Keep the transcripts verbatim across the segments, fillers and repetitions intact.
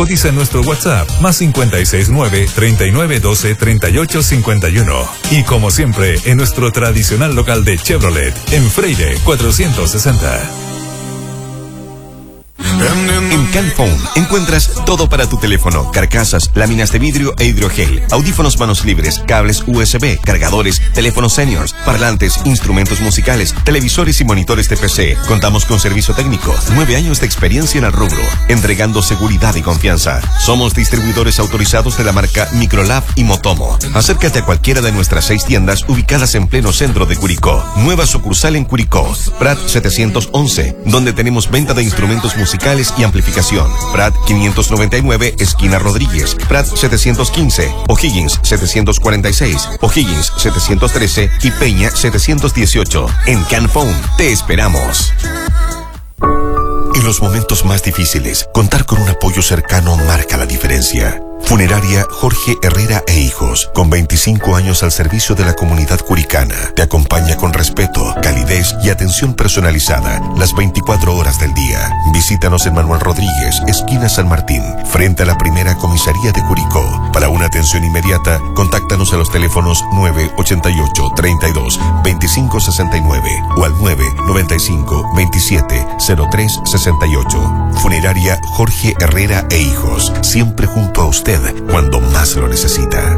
Cotiza en nuestro WhatsApp más cinco seis nueve, treinta y nueve doce, treinta y ocho cincuenta y uno. Y como siempre, en nuestro tradicional local de Chevrolet, en Freire cuatrocientos sesenta. En Canphone encuentras todo para tu teléfono: carcasas, láminas de vidrio e hidrogel, audífonos manos libres, cables U S B, cargadores, teléfonos seniors, parlantes, instrumentos musicales, televisores y monitores de P C. Contamos con servicio técnico, nueve años de experiencia en el rubro, entregando seguridad y confianza. Somos distribuidores autorizados de la marca Microlab y Motomo. Acércate a cualquiera de nuestras seis tiendas ubicadas en pleno centro de Curicó. Nueva sucursal en Curicó, Prat setecientos once, donde tenemos venta de instrumentos musicales y amplificación. Prat quinientos noventa y nueve, esquina Rodríguez. Prat setecientos quince, O'Higgins setecientos cuarenta y seis, O'Higgins setecientos trece y Peña setecientos dieciocho. En Canphone te esperamos. En los momentos más difíciles, contar con un apoyo cercano marca la diferencia. Funeraria Jorge Herrera e Hijos, con veinticinco años al servicio de la comunidad curicana, te acompaña con respeto, calidez y atención personalizada las veinticuatro horas del día. Visítanos en Manuel Rodríguez, esquina San Martín, frente a la primera comisaría de Curicó. Para una atención inmediata, contáctanos a los teléfonos nueve ochenta y ocho, treinta y dos, veinticinco sesenta y nueve o al nueve noventa y cinco, veintisiete, cero tres sesenta y ocho. Funeraria Jorge Herrera e Hijos, siempre junto a usted cuando más lo necesita.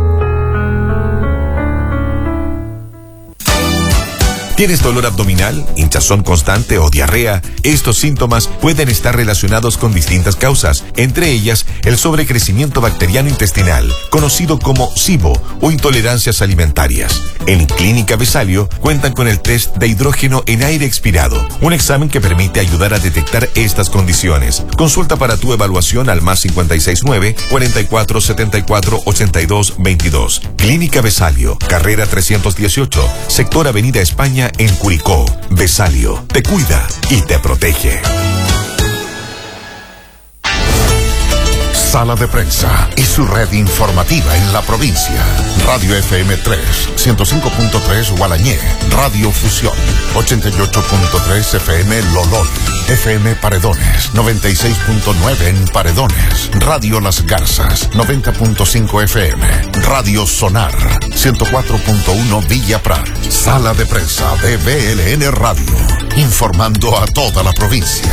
¿Tienes dolor abdominal, hinchazón constante o diarrea? Estos síntomas pueden estar relacionados con distintas causas, entre ellas el sobrecrecimiento bacteriano intestinal, conocido como SIBO o intolerancias alimentarias. En Clínica Besalio cuentan con el test de hidrógeno en aire expirado, un examen que permite ayudar a detectar estas condiciones. Consulta para tu evaluación al más cinco seis nueve, cuarenta y cuatro, setenta y cuatro, ochenta y dos, veintidós. Clínica Besalio, carrera trescientos dieciocho, sector Avenida España, en Curicó. Besalio te cuida y te protege. Sala de Prensa y su red informativa en la provincia. Radio F M tres, ciento cinco punto tres Gualañé, Radio Fusión, ochenta y ocho punto tres F M Lolol, F M Paredones, noventa y seis punto nueve en Paredones, Radio Las Garzas, noventa punto cinco F M, Radio Sonar, ciento cuatro punto uno Villa Prat. Sala de Prensa de B L N Radio, informando a toda la provincia.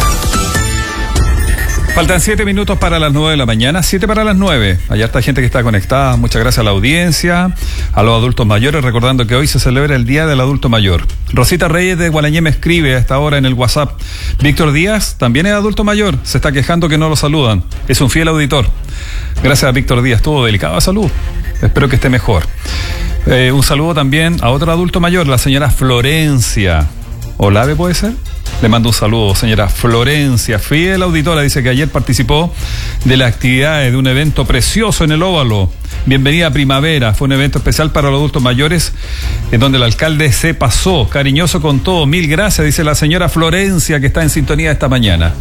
Faltan siete minutos para las nueve de la mañana, siete para las nueve. Allá está gente que está conectada. Muchas gracias a la audiencia, a los adultos mayores, recordando que hoy se celebra el Día del Adulto Mayor. Rosita Reyes de Gualañé me escribe a esta hora en el WhatsApp. Víctor Díaz también es adulto mayor, se está quejando que no lo saludan. Es un fiel auditor. Gracias a Víctor Díaz, estuvo delicado de salud. Espero que esté mejor. Eh, un saludo también a otro adulto mayor, la señora Florencia. ¿Olave puede ser? Le mando un saludo, señora Florencia, fiel auditora. Dice que ayer participó de las actividades de un evento precioso en el Óvalo. Bienvenida a Primavera. Fue un evento especial para los adultos mayores, en donde el alcalde se pasó, cariñoso con todo. Mil gracias, dice la señora Florencia, que está en sintonía esta mañana.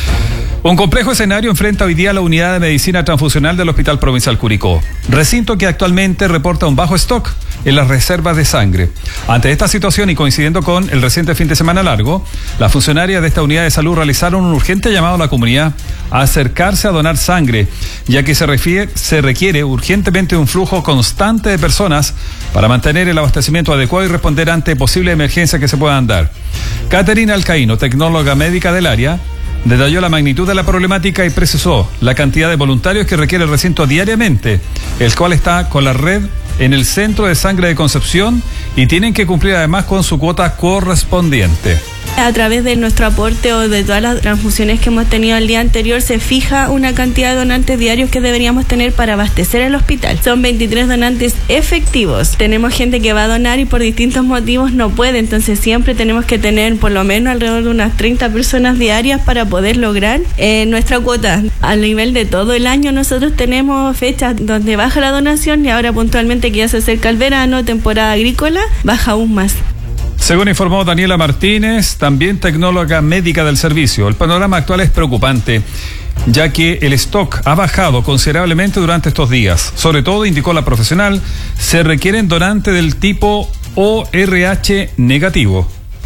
Un complejo escenario enfrenta hoy día la unidad de medicina transfusional del Hospital Provincial Curicó, recinto que actualmente reporta un bajo stock en las reservas de sangre. Ante esta situación y coincidiendo con el reciente fin de semana largo, las funcionarias de esta unidad de salud realizaron un urgente llamado a la comunidad a acercarse a donar sangre, ya que se, refiere, se requiere urgentemente un flujo constante de personas para mantener el abastecimiento adecuado y responder ante posibles emergencias que se puedan dar. Caterina Alcaíno, tecnóloga médica del área, detalló la magnitud de la problemática y precisó la cantidad de voluntarios que requiere el recinto diariamente, el cual está con la red en el Centro de Sangre de Concepción y tienen que cumplir además con su cuota correspondiente. A través de nuestro aporte o de todas las transfusiones que hemos tenido el día anterior, se fija una cantidad de donantes diarios que deberíamos tener para abastecer el hospital. Son veintitrés donantes efectivos. Tenemos gente que va a donar y por distintos motivos no puede, entonces siempre tenemos que tener por lo menos alrededor de unas treinta personas diarias para poder lograr eh, nuestra cuota. A nivel de todo el año nosotros tenemos fechas donde baja la donación y ahora puntualmente que ya se acerca el verano, temporada agrícola, baja aún más. Según informó Daniela Martínez, también tecnóloga médica del servicio, el panorama actual es preocupante, ya que el stock ha bajado considerablemente durante estos días. Sobre todo, indicó la profesional, se requieren donantes del tipo O R H negativo.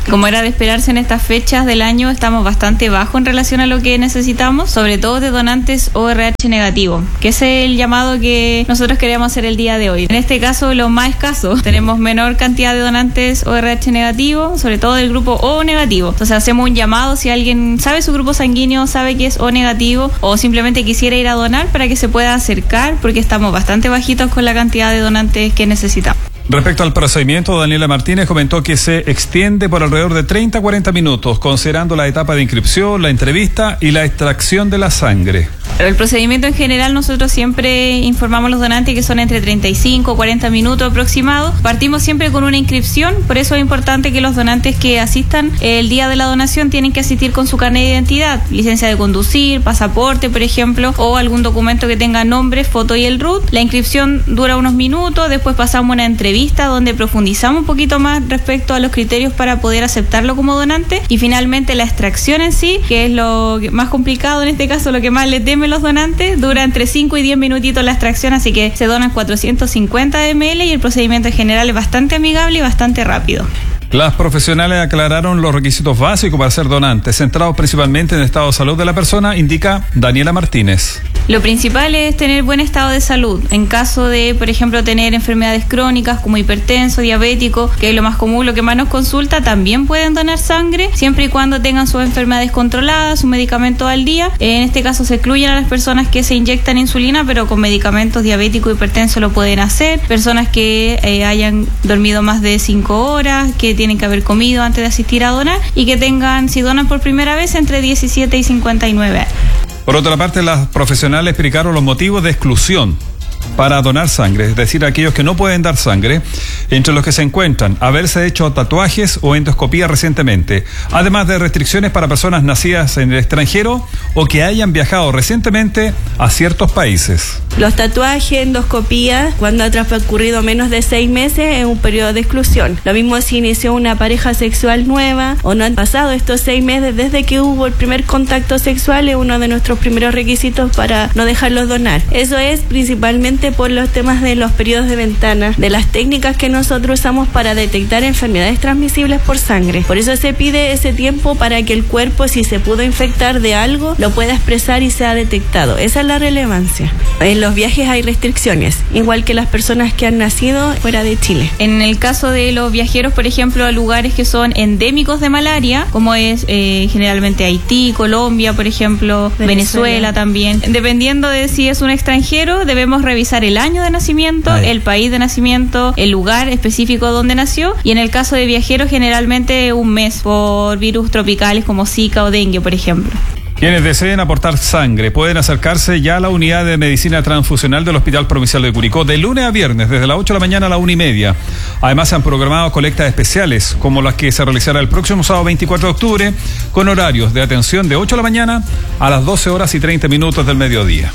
Como era de esperarse en estas fechas del año, estamos bastante bajo en relación a lo que necesitamos, sobre todo de donantes O R H negativo, que es el llamado que nosotros queremos hacer el día de hoy. En este caso, lo más escaso, tenemos menor cantidad de donantes O R H negativo, sobre todo del grupo O negativo. Entonces hacemos un llamado si alguien sabe su grupo sanguíneo, sabe que es O negativo o simplemente quisiera ir a donar para que se pueda acercar, porque estamos bastante bajitos con la cantidad de donantes que necesitamos. Respecto al procedimiento, Daniela Martínez comentó que se extiende por alrededor de treinta a cuarenta minutos, considerando la etapa de inscripción, la entrevista y la extracción de la sangre. El procedimiento en general, nosotros siempre informamos a los donantes que son entre treinta y cinco a cuarenta minutos aproximados. Partimos siempre con una inscripción, por eso es importante que los donantes que asistan el día de la donación tienen que asistir con su carnet de identidad, licencia de conducir, pasaporte, por ejemplo, o algún documento que tenga nombre, foto y el R U T. La inscripción dura unos minutos, después pasamos una entrevista donde profundizamos un poquito más respecto a los criterios para poder aceptarlo como donante, y finalmente la extracción en sí, que es lo más complicado en este caso, lo que más le temen los donantes. Dura entre cinco y diez minutitos la extracción, así que se donan cuatrocientos cincuenta mililitros y el procedimiento en general es bastante amigable y bastante rápido. Las profesionales aclararon los requisitos básicos para ser donantes, centrados principalmente en el estado de salud de la persona, indica Daniela Martínez. Lo principal es tener buen estado de salud. En caso de, por ejemplo, tener enfermedades crónicas como hipertenso, diabético, que es lo más común, lo que más nos consulta, también pueden donar sangre, siempre y cuando tengan sus enfermedades controladas, su medicamento al día. En este caso se excluyen a las personas que se inyectan insulina, pero con medicamentos diabético y hipertenso lo pueden hacer. Personas que eh, hayan dormido más de cinco horas, que tienen que haber comido antes de asistir a donar y que tengan, si donan por primera vez, entre diecisiete y cincuenta y nueve años. Por otra parte, las profesionales explicaron los motivos de exclusión para donar sangre, es decir, aquellos que no pueden dar sangre, entre los que se encuentran haberse hecho tatuajes o endoscopía recientemente, además de restricciones para personas nacidas en el extranjero o que hayan viajado recientemente a ciertos países. Los tatuajes, endoscopía, cuando ha transcurrido menos de seis meses, es un periodo de exclusión. Lo mismo si inició una pareja sexual nueva o no han pasado estos seis meses desde que hubo el primer contacto sexual, es uno de nuestros primeros requisitos para no dejarlos donar. Eso es principalmente por los temas de los periodos de ventana, de las técnicas que nosotros usamos para detectar enfermedades transmisibles por sangre. Por eso se pide ese tiempo para que el cuerpo, si se pudo infectar de algo, lo pueda expresar y sea detectado. Esa es la relevancia. En los viajes hay restricciones, igual que las personas que han nacido fuera de Chile. En el caso de los viajeros, por ejemplo, a lugares que son endémicos de malaria, como es eh, generalmente Haití, Colombia, por ejemplo, Venezuela. Venezuela también. Dependiendo de si es un extranjero, debemos revisar el año de nacimiento, Ay. el país de nacimiento, el lugar específico donde nació, y en el caso de viajeros generalmente un mes por virus tropicales como Zika o dengue, por ejemplo. Quienes deseen aportar sangre pueden acercarse ya a la unidad de medicina transfusional del Hospital Provincial de Curicó de lunes a viernes, desde las ocho de la mañana a la una y media. Además, se han programado colectas especiales, como las que se realizará el próximo sábado veinticuatro de octubre, con horarios de atención de ocho de la mañana a las doce horas y treinta minutos del mediodía.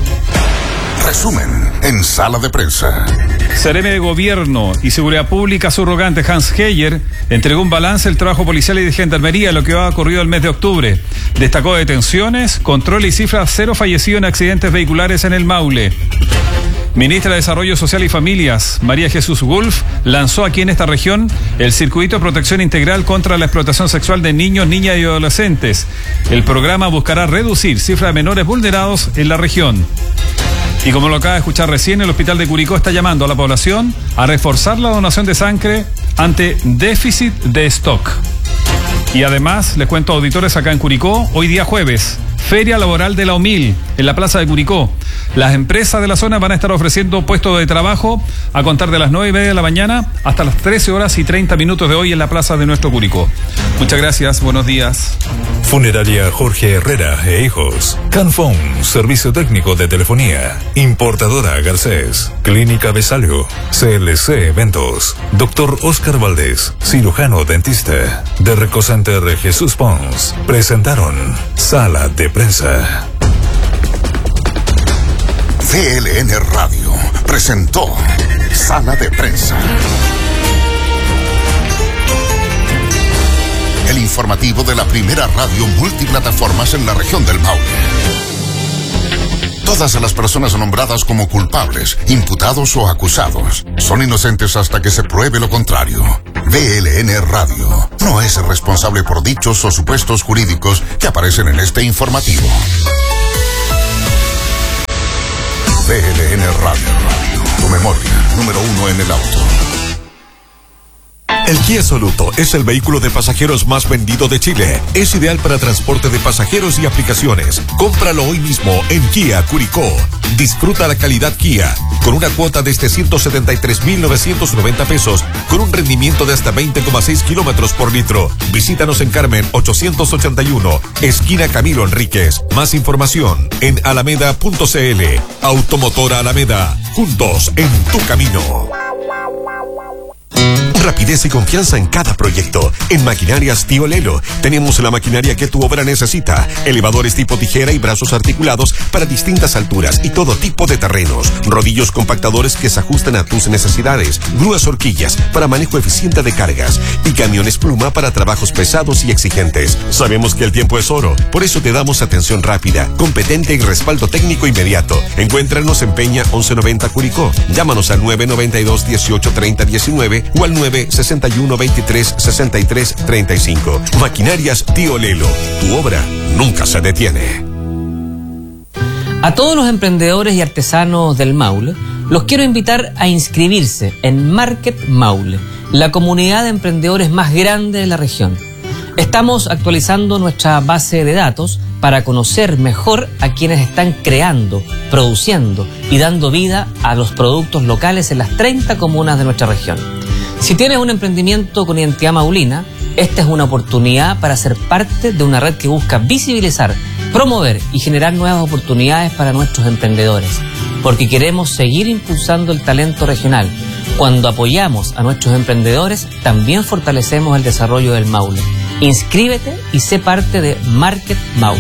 Resumen en Sala de Prensa. Seremi de Gobierno y Seguridad Pública subrogante Hans Heyer entregó un balance del trabajo policial y de gendarmería, lo que ha ocurrido el mes de octubre. Destacó detenciones, control y cifras cero fallecidos en accidentes vehiculares en el Maule. Ministra de Desarrollo Social y Familias, María Jesús Wolf, lanzó aquí en esta región el Circuito de Protección Integral contra la Explotación Sexual de Niños, Niñas y Adolescentes. El programa buscará reducir cifras de menores vulnerados en la región. Y como lo acaba de escuchar recién, el Hospital de Curicó está llamando a la población a reforzar la donación de sangre ante déficit de stock. Y además, les cuento, auditores, acá en Curicó, hoy día jueves, Feria Laboral de la UMIL, en la Plaza de Curicó. Las empresas de la zona van a estar ofreciendo puestos de trabajo a contar de las nueve y media de la mañana hasta las trece horas y treinta minutos de hoy en la Plaza de nuestro Curicó. Muchas gracias, buenos días. Funeraria Jorge Herrera e Hijos. Canfón, servicio técnico de telefonía. Importadora Garcés. Clínica Besalio. C L C Eventos. Doctor Oscar Valdés, cirujano dentista. De Recocenter Jesús Pons. Presentaron Sala de Prensa. V L N Radio presentó Sala de Prensa. El informativo de la primera radio multiplataformas en la región del Maule. Todas las personas nombradas como culpables, imputados o acusados son inocentes hasta que se pruebe lo contrario. V L N Radio no es responsable por dichos o supuestos jurídicos que aparecen en este informativo. V L N Radio, tu memoria, número uno en el auto. El Kia Soluto es el vehículo de pasajeros más vendido de Chile. Es ideal para transporte de pasajeros y aplicaciones. Cómpralo hoy mismo en Kia Curicó. Disfruta la calidad Kia con una cuota desde ciento setenta y tres mil novecientos noventa pesos con un rendimiento de hasta veinte coma seis kilómetros por litro. Visítanos en Carmen ochocientos ochenta y uno, esquina Camilo Enríquez. Más información en alameda punto c l. Automotora Alameda. Juntos en tu camino. Rapidez y confianza en cada proyecto. En Maquinarias Tío Lelo tenemos la maquinaria que tu obra necesita. Elevadores tipo tijera y brazos articulados para distintas alturas y todo tipo de terrenos. Rodillos compactadores que se ajustan a tus necesidades. Grúas horquillas para manejo eficiente de cargas. Y camiones pluma para trabajos pesados y exigentes. Sabemos que el tiempo es oro. Por eso te damos atención rápida, competente y respaldo técnico inmediato. Encuéntranos en Peña once noventa Curicó. Llámanos al nueve noventa y dos dieciocho treinta diecinueve o al nueve sesenta y uno veintitrés sesenta y tres treinta y cinco. Maquinarias Tío Lelo. Tu obra nunca se detiene. A todos los emprendedores y artesanos del Maule, los quiero invitar a inscribirse en Market Maule, la comunidad de emprendedores más grande de la región. Estamos actualizando nuestra base de datos para conocer mejor a quienes están creando, produciendo y dando vida a los productos locales en las treinta comunas de nuestra región. Si tienes un emprendimiento con identidad maulina, esta es una oportunidad para ser parte de una red que busca visibilizar, promover y generar nuevas oportunidades para nuestros emprendedores, porque queremos seguir impulsando el talento regional. Cuando apoyamos a nuestros emprendedores, también fortalecemos el desarrollo del Maule. Inscríbete y sé parte de Market Maule.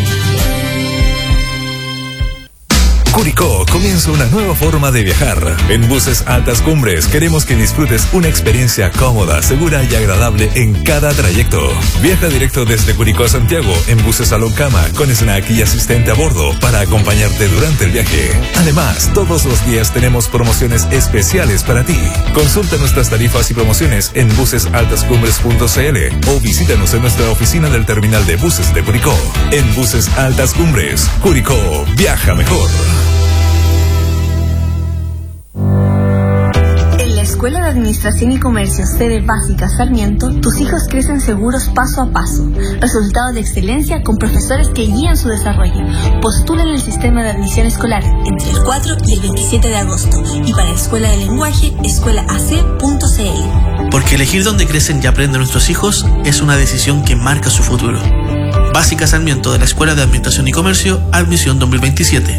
Curicó comienza una nueva forma de viajar. En Buses Altas Cumbres queremos que disfrutes una experiencia cómoda, segura y agradable en cada trayecto. Viaja directo desde Curicó a Santiago en buses Salón Cama con snack y asistente a bordo para acompañarte durante el viaje. Además, todos los días tenemos promociones especiales para ti. Consulta nuestras tarifas y promociones en buses altas cumbres punto c l o visítanos en nuestra oficina del terminal de buses de Curicó. En Buses Altas Cumbres, Curicó, viaja mejor. Escuela de Administración y Comercio, sede básica Sarmiento, tus hijos crecen seguros paso a paso. Resultados de excelencia con profesores que guían su desarrollo. Postula en el sistema de admisión escolar entre el cuatro y el veintisiete de agosto. Y para Escuela de Lenguaje, escuela a c punto c l. Porque elegir dónde crecen y aprenden nuestros hijos es una decisión que marca su futuro. Básica Sarmiento de la Escuela de Administración y Comercio, admisión dos mil veintisiete.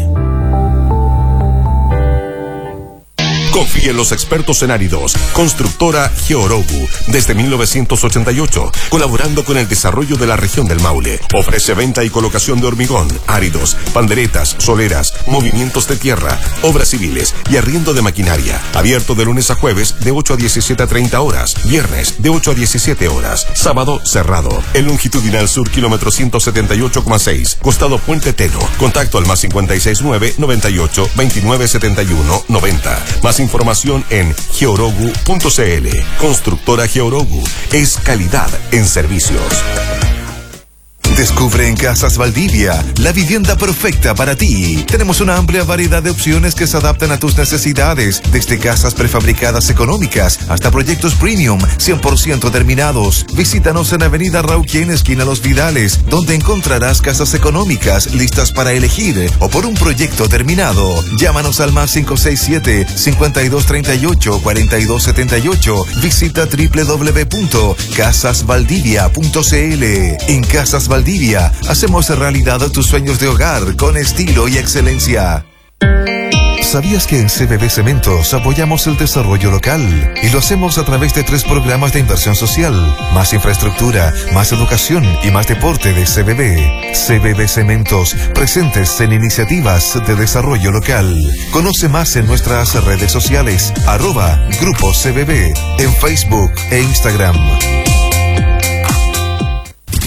Confía en los expertos en áridos. Constructora Georogu, desde mil novecientos ochenta y ocho, colaborando con el desarrollo de la región del Maule. Ofrece venta y colocación de hormigón, áridos, panderetas, soleras, movimientos de tierra, obras civiles y arriendo de maquinaria. Abierto de lunes a jueves de ocho a diecisiete a treinta horas, viernes de ocho a diecisiete horas, sábado cerrado. El longitudinal sur, kilómetro ciento setenta y ocho coma seis, costado Puente Teno. Contacto al más cincuenta y seis nueve noventa y ocho veintinueve setenta y uno noventa. Más información en georogu punto c l. Constructora Georogu es calidad en servicios. Descubre en Casas Valdivia la vivienda perfecta para ti. Tenemos una amplia variedad de opciones que se adaptan a tus necesidades, desde casas prefabricadas económicas hasta proyectos premium cien por ciento terminados. Visítanos en Avenida Rauquien, esquina Los Vidales, donde encontrarás casas económicas listas para elegir o por un proyecto terminado. Llámanos al más cinco seis siete, cincuenta y dos treinta y ocho, cuarenta y dos setenta y ocho. Visita doble u doble u doble u punto casas valdivia punto c l. En Casas Valdivia hacemos realidad tus sueños de hogar con estilo y excelencia. ¿Sabías que en C B B Cementos apoyamos el desarrollo local? Y lo hacemos a través de tres programas de inversión social: más infraestructura, más educación y más deporte de C B B. C B B Cementos, presentes en iniciativas de desarrollo local. Conoce más en nuestras redes sociales, arroba Grupo C B B, en Facebook e Instagram.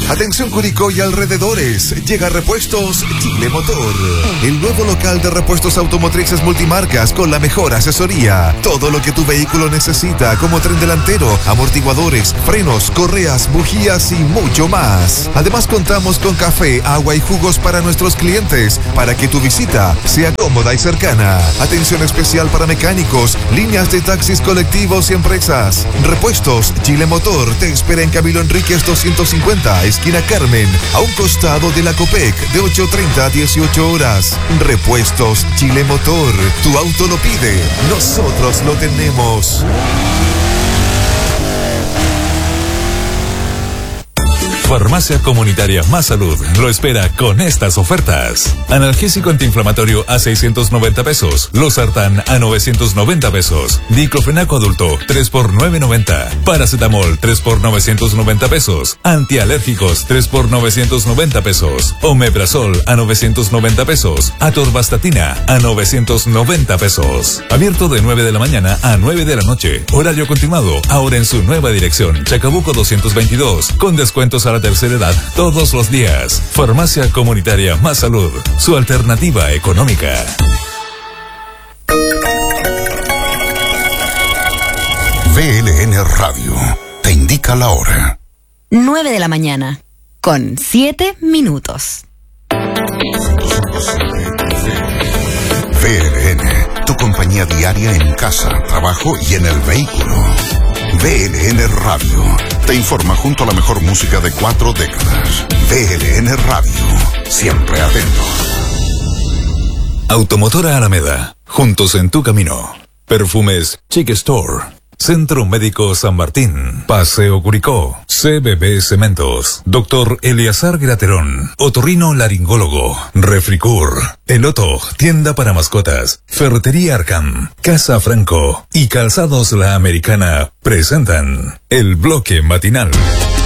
Atención Curicó y alrededores, llega Repuestos Chile Motor, el nuevo local de repuestos automotrices multimarcas con la mejor asesoría. Todo lo que tu vehículo necesita, como tren delantero, amortiguadores, frenos, correas, bujías y mucho más. Además contamos con café, agua y jugos para nuestros clientes, para que tu visita sea cómoda y cercana. Atención especial para mecánicos, líneas de taxis colectivos y empresas. Repuestos Chile Motor te espera en Camilo Enríquez doscientos cincuenta, esquina Carmen, a un costado de la Copec, de ocho treinta a dieciocho horas. Repuestos Chile Motor, tu auto lo pide, nosotros lo tenemos. Farmacia Comunitaria Más Salud lo espera con estas ofertas. Analgésico antiinflamatorio a seiscientos noventa pesos. Losartán a novecientos noventa pesos. Diclofenaco adulto tres por novecientos noventa. Paracetamol tres por novecientos noventa pesos. Antialérgicos tres por novecientos noventa pesos. Omeprazol a novecientos noventa pesos. Atorvastatina a novecientos noventa pesos. Abierto de nueve de la mañana a nueve de la noche. Horario continuado ahora en su nueva dirección. Chacabuco doscientos veintidós. Con descuentos a la tercera edad todos los días. Farmacia Comunitaria Más Salud, su alternativa económica. V L N Radio te indica la hora. nueve de la mañana, con siete minutos. V L N, tu compañía diaria en casa, trabajo y en el vehículo. V L N Radio te informa junto a la mejor música de cuatro décadas. V L N Radio, siempre atento. Automotora Alameda, juntos en tu camino. Perfumes Chic Store. Centro Médico San Martín, Paseo Curicó, C B B Cementos, Doctor Eleazar Graterón, Otorrino Laringólogo, Refricur, Eloto, Tienda para Mascotas, Ferretería Arcam, Casa Franco y Calzados La Americana presentan el bloque matinal.